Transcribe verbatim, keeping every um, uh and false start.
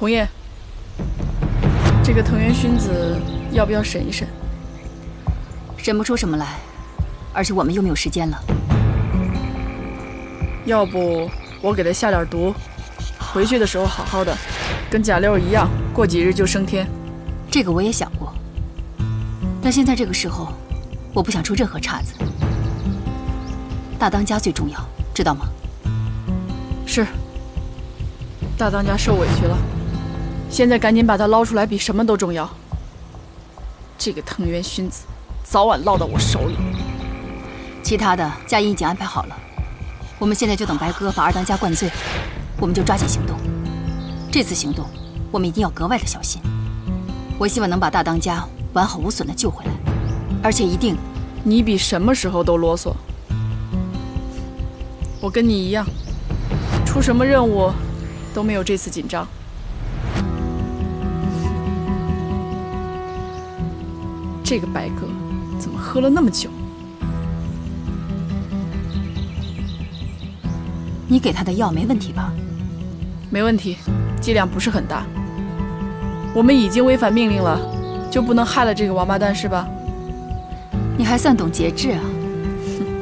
红叶，这个藤原薰子要不要审一审？ 审不出什么来，而且我们又没有时间了。 要不我给他下点毒，回去的时候好好的，跟贾六一样，过几日就升天。 这个我也想过，但现在这个时候，我不想出任何岔子。大当家最重要，知道吗？ 是。大当家受委屈了，现在赶紧把他捞出来，比什么都重要。这个藤原薰子，早晚落到我手里。 其他的佳音已经安排好了，我们现在就等白鸽把二当家灌醉，我们就抓紧行动。这次行动，我们一定要格外的小心。我希望能把大当家完好无损的救回来，而且一定…… 你比什么时候都啰嗦。我跟你一样，出什么任务都没有这次紧张。这个白鸽怎么喝了那么久？ 你给他的药没问题吧？ 没问题，剂量不是很大。我们已经违反命令了，就不能害了这个王八蛋是吧？ 你还算懂节制啊！